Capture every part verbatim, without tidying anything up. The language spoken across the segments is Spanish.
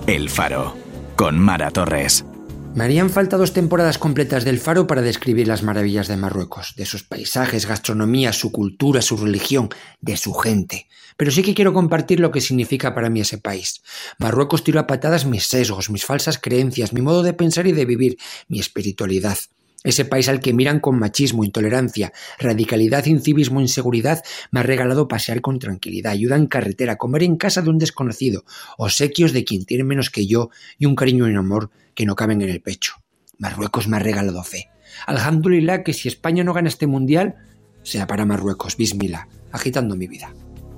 El Faro, con Mara Torres. Me harían falta dos temporadas completas del Faro para describir las maravillas de Marruecos, de sus paisajes, gastronomía, su cultura, su religión, de su gente. Pero sí que quiero compartir lo que significa para mí ese país. Marruecos tiró a patadas mis sesgos, mis falsas creencias, mi modo de pensar y de vivir, mi espiritualidad. Ese país al que miran con machismo, intolerancia, radicalidad, incivismo, inseguridad, me ha regalado pasear con tranquilidad, ayuda en carretera, comer en casa de un desconocido, obsequios de quien tiene menos que yo y un cariño y un amor que no caben en el pecho. Marruecos me ha regalado fe. Alhamdulillah, que si España no gana este mundial, sea para Marruecos, bismillah, agitando mi vida.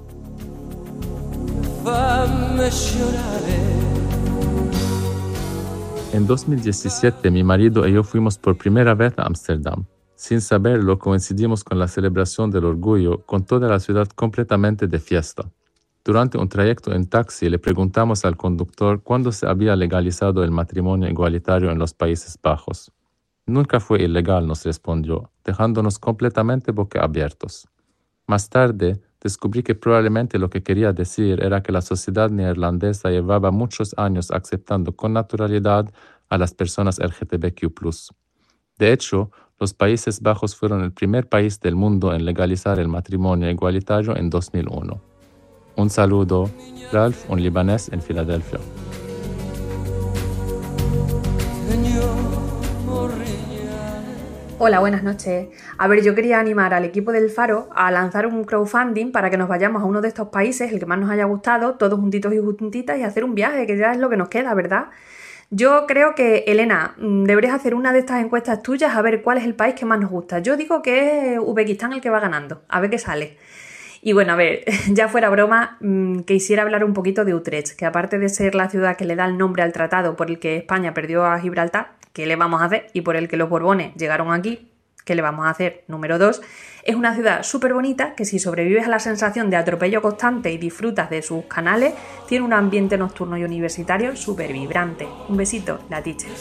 En dos mil diecisiete, mi marido y yo fuimos por primera vez a Ámsterdam. Sin saberlo, coincidimos con la celebración del orgullo, con toda la ciudad completamente de fiesta. Durante un trayecto en taxi, le preguntamos al conductor cuándo se había legalizado el matrimonio igualitario en los Países Bajos. Nunca fue ilegal, nos respondió, dejándonos completamente boquiabiertos. Más tarde, descubrí que probablemente lo que quería decir era que la sociedad neerlandesa llevaba muchos años aceptando con naturalidad a las personas L G B T Q plus. De hecho, los Países Bajos fueron el primer país del mundo en legalizar el matrimonio igualitario en dos mil uno. Un saludo, Ralph, un libanés en Filadelfia. Hola, buenas noches. A ver, yo quería animar al equipo del Faro a lanzar un crowdfunding para que nos vayamos a uno de estos países, el que más nos haya gustado, todos juntitos y juntitas, y hacer un viaje, que ya es lo que nos queda, ¿verdad? Yo creo que, Elena, deberías hacer una de estas encuestas tuyas a ver cuál es el país que más nos gusta. Yo digo que es Uzbekistán el que va ganando, a ver qué sale. Y bueno, a ver, ya fuera broma, mmm, quisiera hablar un poquito de Utrecht, que aparte de ser la ciudad que le da el nombre al tratado por el que España perdió a Gibraltar, ¿qué le vamos a hacer? Y por el que los Borbones llegaron aquí, ¿qué le vamos a hacer? Número dos, es una ciudad súper bonita que si sobrevives a la sensación de atropello constante y disfrutas de sus canales, tiene un ambiente nocturno y universitario súper vibrante. Un besito, la teacher.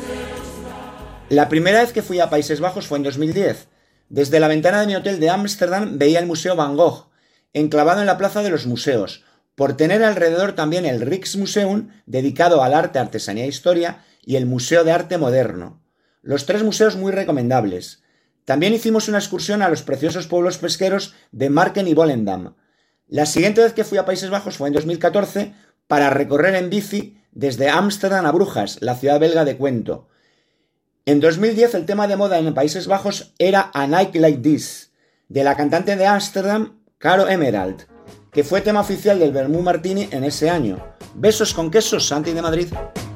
La primera vez que fui a Países Bajos fue en dos mil diez. Desde la ventana de mi hotel de Ámsterdam veía el Museo Van Gogh, enclavado en la Plaza de los Museos, por tener alrededor también el Rijksmuseum, dedicado al arte, artesanía e historia, y el Museo de Arte Moderno. Los tres museos muy recomendables. También hicimos una excursión a los preciosos pueblos pesqueros de Marken y Volendam. La siguiente vez que fui a Países Bajos fue en dos mil catorce para recorrer en bici desde Ámsterdam a Brujas, la ciudad belga de Cuento. En dos mil diez el tema de moda en Países Bajos era A Night Like This, de la cantante de Ámsterdam, Caro Emerald, que fue tema oficial del Vermú Martini en ese año. Besos con queso, Santi de Madrid.